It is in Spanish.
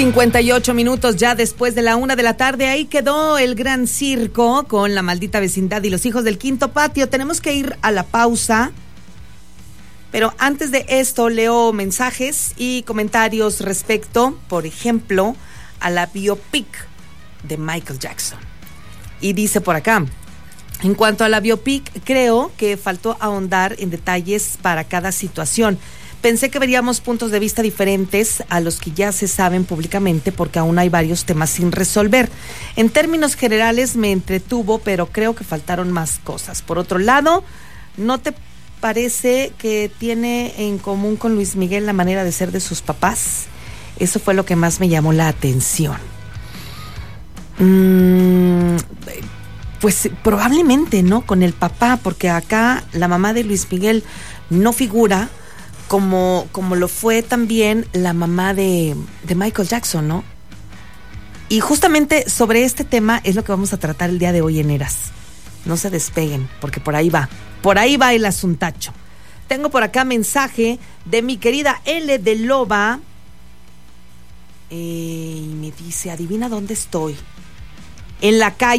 8:58 ya después de la 1:00 p.m. Ahí quedó el gran circo con La Maldita Vecindad y Los Hijos del Quinto Patio. Tenemos que ir a la pausa, pero antes de esto leo mensajes y comentarios respecto, por ejemplo, a la biopic de Michael Jackson. Y dice por acá: en cuanto a la biopic, creo que faltó ahondar en detalles para cada situación. Pensé que veríamos puntos de vista diferentes a los que ya se saben públicamente, porque aún hay varios temas sin resolver. En términos generales me entretuvo, pero creo que faltaron más cosas. Por otro lado, ¿no te parece que tiene en común con Luis Miguel la manera de ser de sus papás? Eso fue lo que más me llamó la atención. Pues probablemente, ¿no? Con el papá, porque acá la mamá de Luis Miguel no figura como lo fue también la mamá de Michael Jackson, ¿no? Y justamente sobre este tema es lo que vamos a tratar el día de hoy en Eras. No se despeguen, porque por ahí va el asuntacho. Tengo por acá mensaje de mi querida L de Loba, y me dice: adivina dónde estoy. En la calle.